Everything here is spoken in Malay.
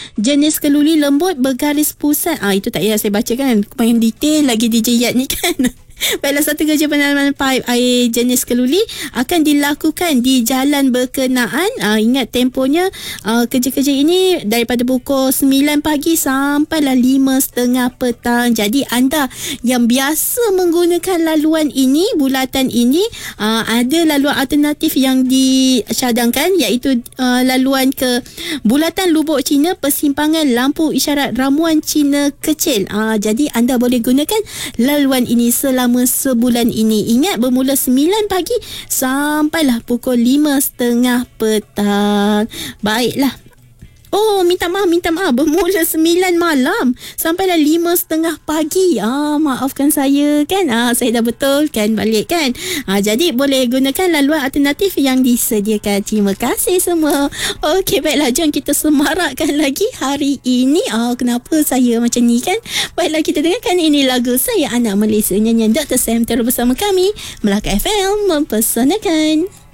jenis keluli lembut bergaris pusat. Itu tak payah saya baca kan. Main detail lagi DJ Yat ni kan. Baiklah, satu kerja pendalaman paip air jenis keluli akan dilakukan di jalan berkenaan. Ingat tempohnya kerja-kerja ini daripada pukul 9 pagi sampailah 5.30 petang. Jadi anda yang biasa menggunakan laluan ini, bulatan ini, ada laluan alternatif yang dicadangkan, iaitu laluan ke bulatan Lubuk Cina, persimpangan lampu isyarat ramuan Cina kecil. Jadi anda boleh gunakan laluan ini selama sebulan ini. Ingat, bermula 9 pagi sampailah pukul 5.30 petang. Baiklah. Minta maaf. Bermula 9 malam sampailah 5.30 pagi. Maafkan saya kan. Saya dah betulkan balik kan. Jadi boleh gunakan laluan alternatif yang disediakan. Terima kasih semua. Okey, baiklah, jom kita semarakkan lagi hari ini. Kenapa saya macam ni kan? Baiklah, kita dengarkan ini lagu Saya Anak Malaysia, nyanyian Dr. Sam. Terus bersama kami Melaka FM mempersanakan.